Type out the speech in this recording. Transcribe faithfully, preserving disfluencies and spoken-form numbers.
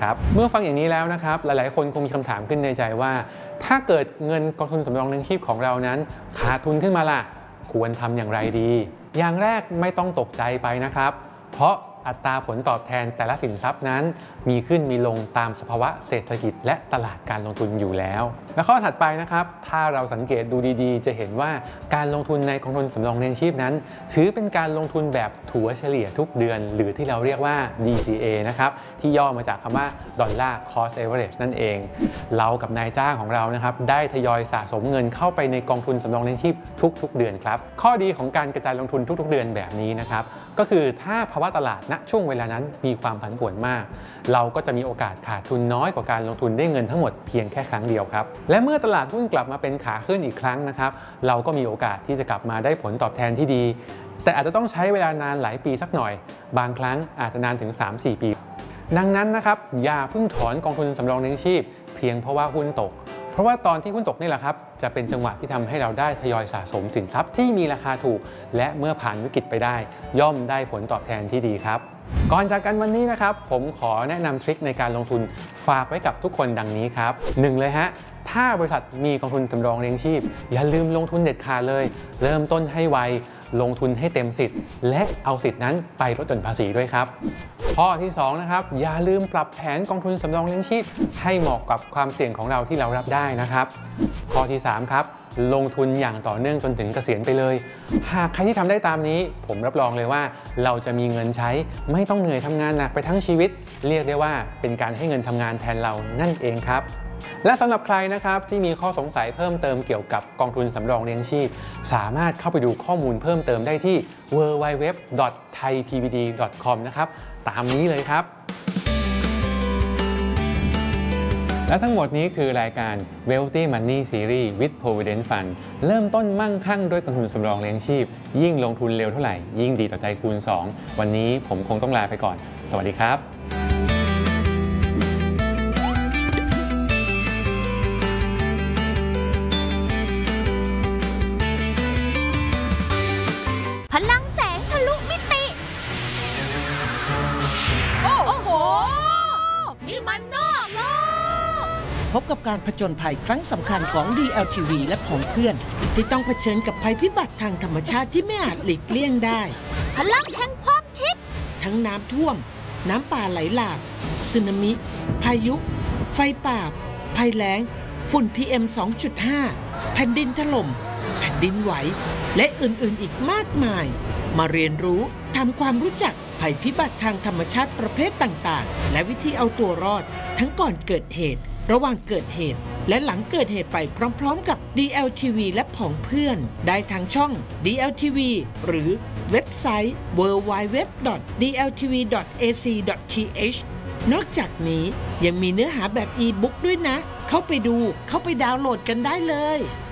ครับเมื่อฟังอย่างนี้แล้วนะครับหลายๆคนคงมีคำถามขึ้นในใจว่าถ้าเกิดเงินกองทุนสำรองเลี้ยงชีพของเรานั้นขาดทุนขึ้นมาล่ะควรทำอย่างไรดีอย่างแรกไม่ต้องตกใจไปนะครับเพราะอัตราผลตอบแทนแต่ละสินทรัพย์นั้นมีขึ้นมีลงตามสภาวะเศรษฐกิจและตลาดการลงทุนอยู่แล้วและข้อถัดไปนะครับถ้าเราสังเกตดูดีๆจะเห็นว่าการลงทุนในกองทุนสำรองเลี้ยงชีพนั้นถือเป็นการลงทุนแบบถัวเฉลี่ยทุกเดือนหรือที่เราเรียกว่า ดี ซี เอ นะครับที่ย่อมาจากคำว่า Dollar Cost Average นั่นเองเรากับนายจ้างของเรานะครับได้ทยอยสะสมเงินเข้าไปในกองทุนสำรองเลี้ยงชีพทุกๆเดือนครับข้อดีของการกระจายลงทุนทุกๆเดือนแบบนี้นะครับก็คือถ้าภาวะตลาดณช่วงเวลานั้นมีความผันผวนมากเราก็จะมีโอกาสขาดทุนน้อยกว่าการลงทุนได้เงินทั้งหมดเพียงแค่ครั้งเดียวครับและเมื่อตลาดหุ้นกลับมาเป็นขาขึ้นอีกครั้งนะครับเราก็มีโอกาสที่จะกลับมาได้ผลตอบแทนที่ดีแต่อาจจะต้องใช้เวลานานหลายปีสักหน่อยบางครั้งอาจจะนานถึง สามถึงสี่ ปีดังนั้นนะครับอย่าเพิ่งถอนกองทุนสำรองเลี้ยงชีพเพียงเพราะว่าหุ้นตกเพราะว่าตอนที่หุ้นตกนี่แหละครับจะเป็นจังหวะที่ทำให้เราได้ทยอยสะสมสินทรัพย์ที่มีราคาถูกและเมื่อผ่านวิกฤตไปได้ย่อมได้ผลตอบแทนที่ดีครับก่อนจากกันวันนี้นะครับผมขอแนะนำทริคในการลงทุนฝากไว้กับทุกคนดังนี้ครับหนึ่งเลยฮะถ้าบริษัทมีกองทุนสำรองเลี้ยงชีพอย่าลืมลงทุนเด็ดขาดเลยเริ่มต้นให้ไวลงทุนให้เต็มสิทธิ์และเอาสิทธินั้นไปลดหย่อนภาษีด้วยครับข้อที่สองนะครับอย่าลืมปรับแผนกองทุนสำรองเลี้ยงชีพให้เหมาะกับความเสี่ยงของเราที่เรารับได้นะครับข้อที่สามครับลงทุนอย่างต่อเนื่องจนถึงเกษียณไปเลยหากใครที่ทำได้ตามนี้ผมรับรองเลยว่าเราจะมีเงินใช้ไม่ต้องเหนื่อยทำงานหนักไปทั้งชีวิตเรียกได้ว่าเป็นการให้เงินทำงานแทนเรานั่นเองครับและสำหรับใครนะครับที่มีข้อสงสัยเพิ่มเติมเกี่ยวกับกองทุนสำรองเลี้ยงชีพสามารถเข้าไปดูข้อมูลเพิ่มเติมได้ที่ ดับเบิลยู ดับเบิลยู ดับเบิลยู ดอท ไทย พี บี ดี ดอท คอม นะครับตามนี้เลยครับและทั้งหมดนี้คือรายการ Wealthy Money Series with Provident Fund เริ่มต้นมั่งคั่งด้วยกองทุนสำรองเลี้ยงชีพยิ่งลงทุนเร็วเท่าไหร่ยิ่งดีต่อใจคูณสองวันนี้ผมคงต้องลาไปก่อนสวัสดีครับพลังแสงทะลุมิติโอ้โหนี่มันนอกโลกพบกับการผจญภัยครั้งสำคัญของ ดี แอล ที วี และผองเพื่อนที่ต้องเผชิญกับภัยพิบัติทางธรรมชาติที่ไม่อาจหลีกเลี่ยงได้พลังแห่งความคิดทั้งน้ำท่วมน้ำป่าไหลหลากสึนามิพายุไฟป่าภัยแล้งฝุ่น พี เอ็ม สองจุดห้า แผ่นดินถล่มแผ่นดินไหวและอื่นๆอีกมากมายมาเรียนรู้ทำความรู้จักภัยพิบัติทางธรรมชาติประเภทต่างๆและวิธีเอาตัวรอดทั้งก่อนเกิดเหตุระหว่างเกิดเหตุและหลังเกิดเหตุไปพร้อมๆกับ ดี แอล ที วี และผองเพื่อนได้ทางช่อง ดี แอล ที วี หรือเว็บไซต์ ดับเบิลยู ดับเบิลยู ดับเบิลยู ดอท ดี แอล ที วี ดอท เอ ซี ดอท ที เอช นอกจากนี้ยังมีเนื้อหาแบบอีบุ๊กด้วยนะเข้าไปดูเข้าไปดาวน์โหลดกันได้เลย